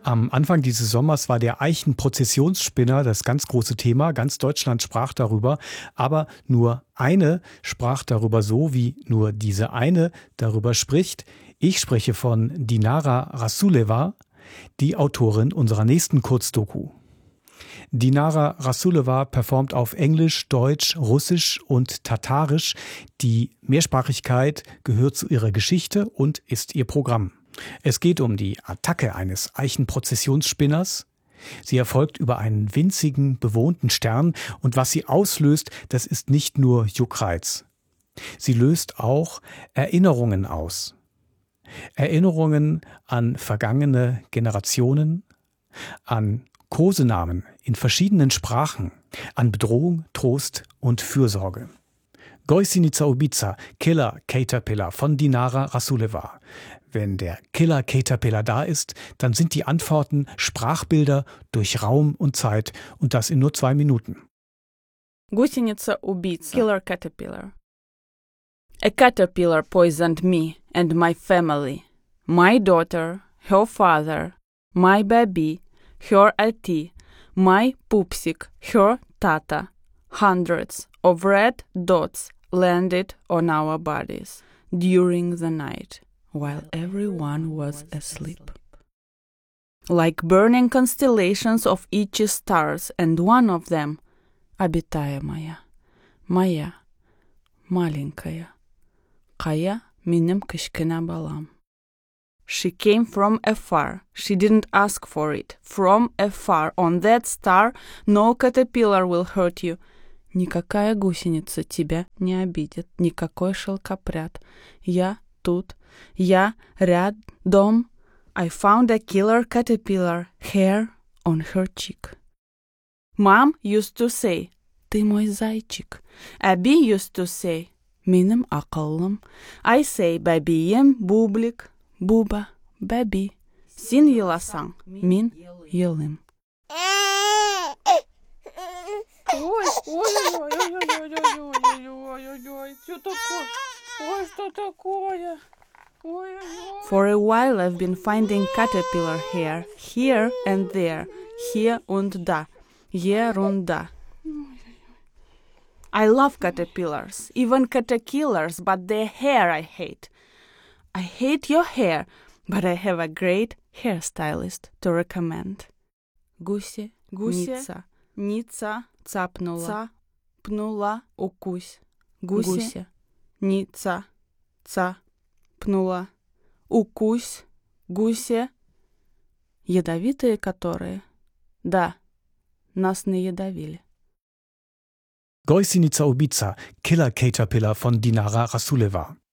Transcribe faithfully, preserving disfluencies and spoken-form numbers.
Am Anfang dieses Sommers war der Eichenprozessionsspinner das ganz große Thema. Ganz Deutschland sprach darüber. Aber nur eine sprach darüber so, wie nur diese eine darüber spricht. Ich spreche von Dinara Rasuleva, die Autorin unserer nächsten Kurzdoku. Dinara Rasuleva performt auf Englisch, Deutsch, Russisch und Tatarisch. Die Mehrsprachigkeit gehört zu ihrer Geschichte und ist ihr Programm. Es geht um die Attacke eines Eichenprozessionsspinners. Sie erfolgt über einen winzigen, bewohnten Stern. Und was sie auslöst, das ist nicht nur Juckreiz. Sie löst auch Erinnerungen aus. Erinnerungen an vergangene Generationen, an Kosenamen in verschiedenen Sprachen, an Bedrohung, Trost und Fürsorge. Goisenica Ubica, Killer Caterpillar von Dinara Rasuleva. Wenn der Killer Caterpillar da ist, dann sind die Antworten Sprachbilder durch Raum und Zeit und das in nur zwei Minuten. Гусеница убийца. Killer caterpillar. A caterpillar poisoned me and my family. My daughter, her father, my baby, her auntie, my pupsik, her tata. Hundreds of red dots landed on our bodies during the night, while everyone was asleep. Like burning constellations of each stars, and one of them, обитаемая, моя, маленькая, Kaya минем кичкена балам. She came from afar. She didn't ask for it. From afar. On that star no caterpillar will hurt you. Никакая гусеница тебя не обидит. Никакой шелкопряд. Я тут. Я рядом. I found a killer caterpillar. Hair on her cheek. Mom used to say, ты мой зайчик. Abby used to say, минем акыллым. I say, бәбием, бублик. Буба, бәби. Син еласаң, мин елым. Ой, ой-ой-ой-ой-ой-ой-ой-ой-ой, что такое? Ой, что такое? For a while I've been finding caterpillar hair, here and there, here und da, hier und da. I love caterpillars, even caterpillars, but their hair I hate. I hate your hair, but I have a great hairstylist to recommend. Гуся, гуся, ница, цапнула, цапнула, укусь. Гуся, ница, цапнула, укусь. Гуся, ядовитые которые? Да, нас не ядовили. Goisenica Ubica, Killer Caterpillar von Dinara Rasuleva.